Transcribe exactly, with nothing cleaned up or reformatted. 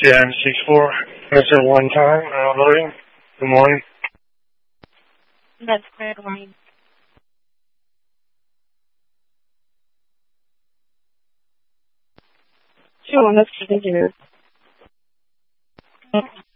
Yeah, I'm six four. Mister One Time, uh, loading. Good morning. That's clear. Good morning. Sure, let's continue.